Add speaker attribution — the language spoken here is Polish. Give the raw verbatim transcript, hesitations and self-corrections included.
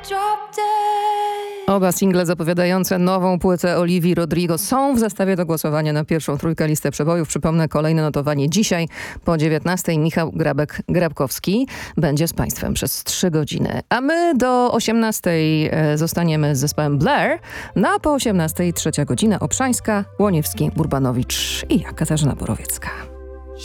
Speaker 1: Oba single zapowiadające nową płytę Olivii Rodrigo są w zestawie do głosowania na pierwszą trójkę listy przebojów. Przypomnę, kolejne notowanie dzisiaj po dziewiętnastej. Michał Grabek-Grabkowski będzie z Państwem przez trzy godziny. A my do osiemnastej zostaniemy z zespołem Blair. No a po osiemnastej trzecia godzina Obszańska, Łoniewski, Burbanowicz i ja, Katarzyna Borowiecka.